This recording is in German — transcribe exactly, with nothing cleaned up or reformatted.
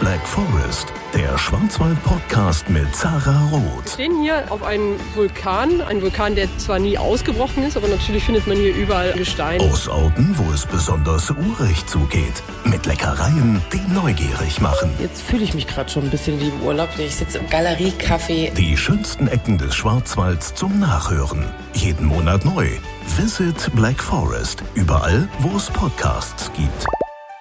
Black Forest, der Schwarzwald-Podcast mit Zara Roth. Wir stehen hier auf einem Vulkan, ein Vulkan, der zwar nie ausgebrochen ist, aber natürlich findet man hier überall Gestein. Aus Orten, wo es besonders urig zugeht, mit Leckereien, die neugierig machen. Jetzt fühle ich mich gerade schon ein bisschen wie im Urlaub. Ich sitze im Galerie-Café. Die schönsten Ecken des Schwarzwalds zum Nachhören. Jeden Monat neu. Visit Black Forest. Überall, wo es Podcasts gibt.